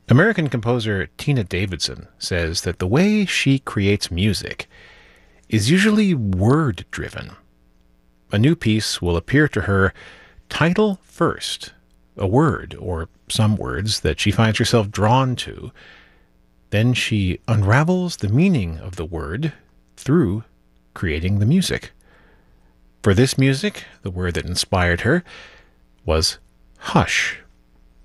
American composer Tina Davidson says that the way she creates music is usually word driven. A new piece will appear to her title first, a word or some words that she finds herself drawn to. Then she unravels the meaning of the word through creating the music. For this music, the word that inspired her was hush.